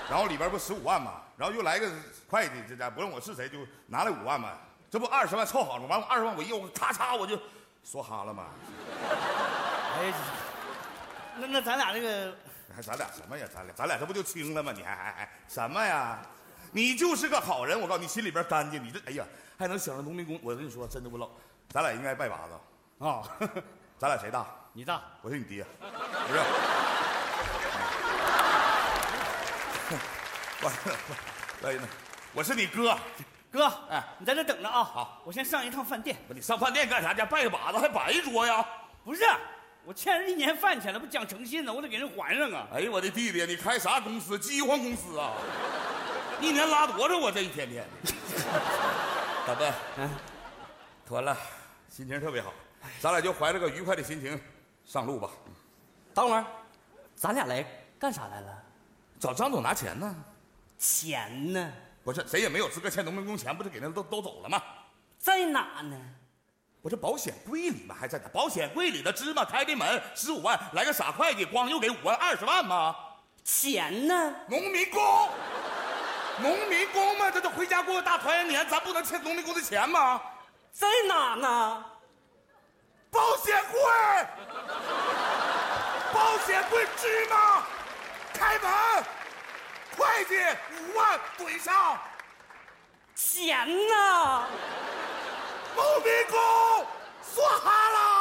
然后里边不15万嘛，然后又来个会计，这家不论我是谁，就拿来5万嘛，这不20万凑好了，完了20万我一我咔嚓我就说哈了嘛。 哎，那咱俩这个， 还咱俩什么呀？咱俩这不就清了吗？你还什么呀？你就是个好人，我告诉你，心里边干净。你这哎呀，还能想着农民工。我跟你说，真的我老，咱俩应该拜把子啊。 咱俩谁大？ 你大， 我是你爹，不是。我是你哥。 哥， 哎， 你在这等着啊。 好， 我先上一趟饭店。 不，你上饭店干啥去？拜个把子还摆一桌呀？ 不是，我欠人1年饭钱了，不讲诚信呢，我得给人还上啊。 哎呦，我的弟弟，你开啥公司？饥荒公司啊？1年拉多少？我这一天天的。大笨，妥了，心情特别好，咱俩就怀着个愉快的心情上路吧。 等会儿，咱俩来干啥来了？ 找张总拿钱呢。 钱呢？ 不是，谁也没有资格欠农民工钱，不是给那都走了吗？ 在哪呢？ 我这保险柜里面还在哪？保险柜里的芝麻开的门，15万，来个傻会计，光又给5万，20万吗？ 钱呢？ 农民工嘛，这都回家过个大团圆年，咱不能欠农民工的钱吗？ 在哪呢？ 保险柜，保险柜芝麻开门，会计5万怼上， 钱呢？ 农民工说哈了。